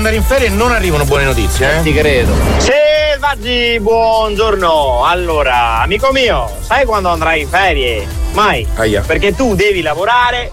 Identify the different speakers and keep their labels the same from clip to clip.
Speaker 1: andare in ferie non arrivano buone notizie,
Speaker 2: Ti credo.
Speaker 3: Selvaggi, buongiorno. Allora, amico mio, sai quando andrai in ferie? Mai.
Speaker 1: Aia.
Speaker 3: Perché tu devi lavorare.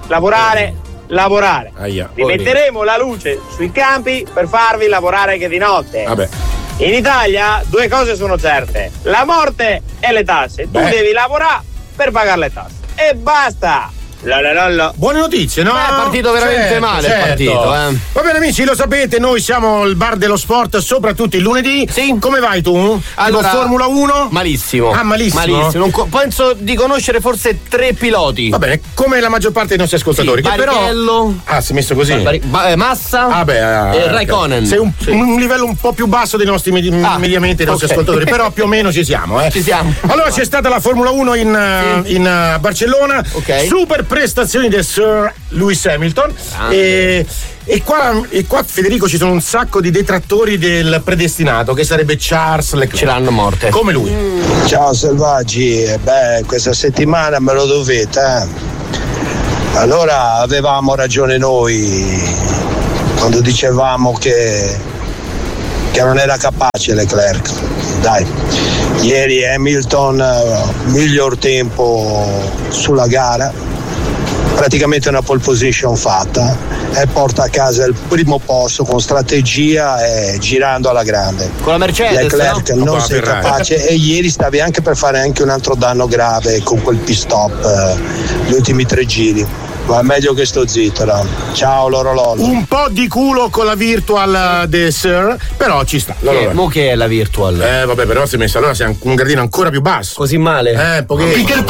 Speaker 1: Aia.
Speaker 3: Rimetteremo la luce sui campi per farvi lavorare anche di notte.
Speaker 1: Vabbè.
Speaker 3: In Italia 2 cose sono certe: la morte e le tasse. Tu devi lavorare per pagare le tasse. E basta.
Speaker 1: Buone notizie, no?
Speaker 2: È partito veramente male. È partito,
Speaker 1: Va bene amici, lo sapete, noi siamo il bar dello sport, soprattutto il lunedì.
Speaker 2: Sì.
Speaker 1: Come vai tu?
Speaker 2: Allora,
Speaker 1: tipo Formula 1?
Speaker 2: Malissimo.
Speaker 1: Ah, malissimo.
Speaker 2: Penso di conoscere forse 3 piloti.
Speaker 1: Va bene, come la maggior parte dei nostri ascoltatori.
Speaker 2: Sì,
Speaker 1: che però.
Speaker 2: Barrichello.
Speaker 1: Si è messo così.
Speaker 2: Massa.
Speaker 1: E
Speaker 2: Raikkonen.
Speaker 1: Sei un livello un po' più basso dei nostri mediamente dei nostri ascoltatori, però più o meno ci siamo.
Speaker 2: Ci siamo.
Speaker 1: Allora c'è stata la Formula 1 in Barcellona.
Speaker 2: Ok.
Speaker 1: Super prestazioni del Sir Lewis Hamilton. E qua Federico ci sono un sacco di detrattori del predestinato che sarebbe Charles Leclerc.
Speaker 2: Ce l'hanno morte.
Speaker 1: Come lui.
Speaker 4: Ciao Selvaggi, questa settimana me lo dovete. Allora avevamo ragione noi quando dicevamo che non era capace Leclerc. Dai, ieri Hamilton miglior tempo sulla gara, praticamente una pole position fatta, e porta a casa il primo posto con strategia e girando alla grande.
Speaker 2: Con la Mercedes,
Speaker 4: Leclerc
Speaker 2: no?
Speaker 4: non sei capace, e ieri stavi anche per fare anche un altro danno grave con quel pit stop gli ultimi 3 giri. Ma è meglio che sto zitto, no? Ciao Loro.
Speaker 1: Un po' di culo con la virtual del Sir, però ci sta.
Speaker 2: Mo che è la virtual?
Speaker 1: Vabbè, però si è messo allora sei un gradino ancora più basso.
Speaker 2: Così male?
Speaker 1: Pochino.